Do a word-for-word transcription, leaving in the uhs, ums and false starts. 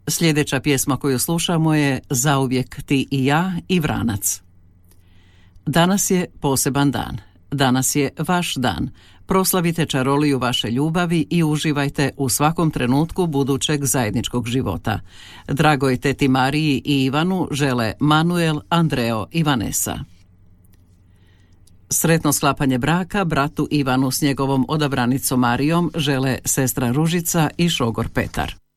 Sljedeća pjesma koju slušamo je Zauvijek ti i ja i Vranac. Danas je poseban dan. Danas je vaš dan. Proslavite čaroliju vaše ljubavi i uživajte u svakom trenutku budućeg zajedničkog života. Dragoj teti Mariji i Ivanu žele Manuel, Andreo i Vanessa. Sretno sklapanje braka bratu Ivanu s njegovom odabranicom Marijom žele sestra Ružica i šogor Petar.